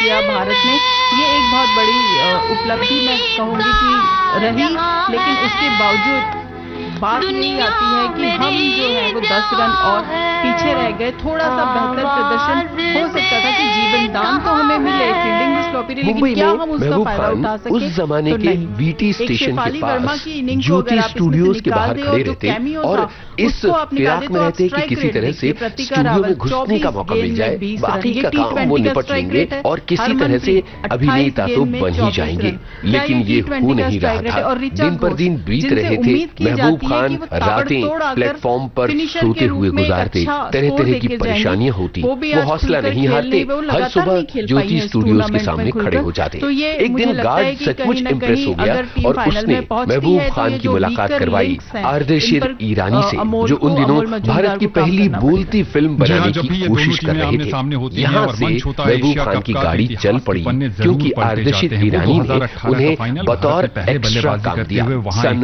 किया भारत ने, ये एक बहुत बड़ी उपलब्धि मैं कहूँगी कि रही। लेकिन उसके बावजूद बात यही आती है कि हम जो है वो 10 रन और पीछे रह गए। थोड़ा सा बेहतर प्रदर्शन हो सकता था कि जीवन दान तो हमें मिले, फील्डिंग भी स्लॉपी रही, लेकिन क्या हम उसका फायदा उठा सके? उस जमाने तो के वीटी स्टेशन के पास ज्योति स्टूडियोज के बाहर खड़े रहते और इस फिराक में रहते कि किसी तरह से स्टूडियो में घुसने का मौका मिल जाए, बाकी का काम वो निपट लेंगे और किसी तरह से अभिनेता तो बन ही जाएंगे। लेकिन ये हो नहीं रहा था। दिन पर दिन बीत रहे थे। महबूब खान रातें प्लेटफॉर्म पर सोते हुए गुजारते, तरह तरह की परेशानियां होती, वो हौसला नहीं हारते, हर सुबह ज्योति स्टूडियोज के सामने खड़े हो जाते। एक दिन गार्ड सचमुच इम्प्रेस हो गया और उसने महबूब खान की मुलाकात करवाई आर्देशिर ईरानी से, जो उन दिनों भारत की पहली बोलती फिल्म बनाने की कोशिश कर रहे थे। यहाँ से महबूब खान की गाड़ी चल पड़ी क्योंकि आर्देशिर ईरानी ने उन्हें बतौर एक्स्ट्रा काम दिया। सन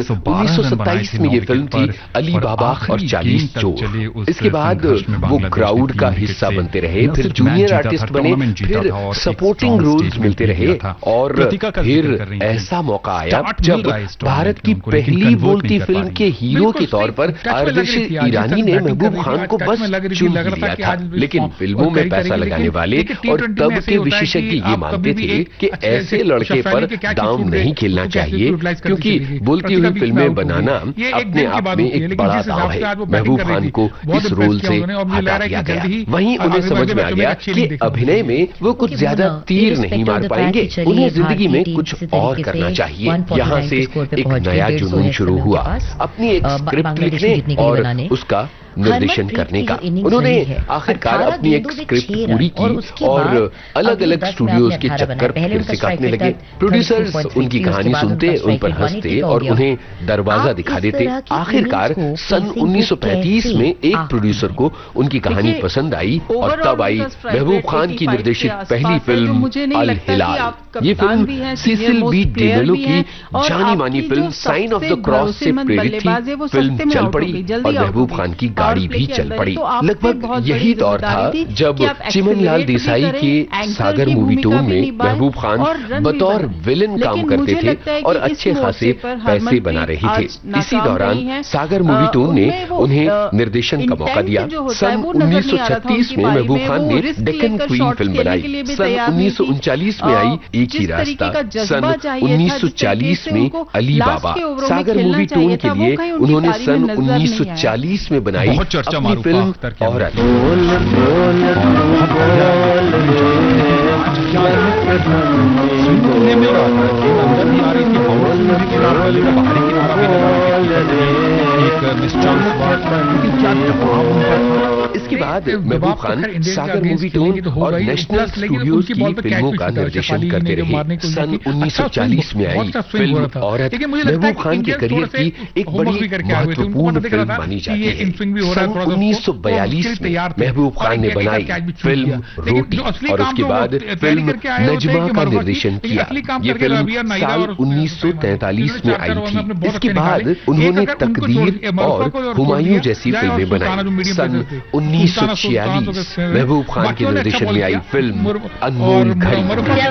1927 में ये फिल्म थी अली बाबा और 40 चोर। इसके बाद वो क्राउड का हिस्सा बनते रहे, फिर जूनियर आर्टिस्ट बने, फिर सपोर्टिंग रोल्स मिलते रहे और फिर ऐसा मौका आया जब भारत की पहली बोलती फिल्म के हीरो के तौर पर आर्देशिर ईरानी ने महबूब खान को बस चुन लिया था। लेकिन फिल्मों में पैसा लगाने वाले और तब के विशेषज्ञ ये मानते थे कि ऐसे लड़के पर दांव नहीं खेलना चाहिए, क्योंकि बोलती हुई फिल्में बनाना अपने आप में एक बड़ा दांव है। महबूब खान को इस रोल से हटा दिया गया। वहीं उन्हें समझ में आ गया कि अभिनय में वो कुछ ज्यादा तीर नहीं मार पाएंगे, उन्हें जिंदगी में कुछ और करना चाहिए। यहाँ से एक नया जुनून शुरू हुआ, अपनी एक स्क्रिप्ट लिखने और उसका निर्देशन करने का। उन्होंने आखिरकार अपनी एक स्क्रिप्ट पूरी की और अलग अलग स्टूडियोज के चक्कर फिर से काटने लगे। प्रोड्यूसर्स उनकी कहानी सुनते, उन पर हंसते और उन्हें दरवाजा दिखा देते। आखिरकार सन 1935 में एक प्रोड्यूसर को उनकी कहानी पसंद आई और तब आई महबूब खान की निर्देशित पहली फिल्म अल हिलाल। ये फिल्म सिसिल बी डेमेलो की जानी मानी film sign of the cross से प्रेरित थी। फिल्म चल पड़ी और महबूब खान की गाड़ी भी चल पड़ी। लगभग यही दौर था जब चिमनलाल देसाई के सागर मूवी टोन में महबूब खान बतौर विलेन काम करते थे और अच्छे खासे पैसे बना रहे थे। इसी दौरान सागर मूवी टोन ने उन्हें निर्देशन का मौका दिया। सन 1936 में महबूब खान ने डेक्कन क्वीन फिल्म बनाई। सन 1939 में आई एक ही रास्ता। सन 1940 में अली बाबा। सागर मूवी टोन के लिए उन्होंने सन 1940 में बनाई बहुत चर्चा अपनी फिल्म औरत। इसके बाद महबूब खान सागर मूवी टोन और नेशनल स्टूडियोज की फिल्मों का निर्देशन करते रहे। सन 1940 में आई फिल्म औरत महबूब खान के करियर की एक बड़ी महत्वपूर्ण फिल्म मानी जाती है। सन 1942 में महबूब खान ने बनाई फिल्म रोटी और उसके बाद फिल्म नजमा का निर्देशन किया। ये फिल्म साल 1943 में आई थी। इसके बाद उन्होंने तकदीर और हुमायूं जैसी फिल्में बनाई। सन 1946 महबूब खान के निर्देशन में आई फिल्म अनमोल घड़ी।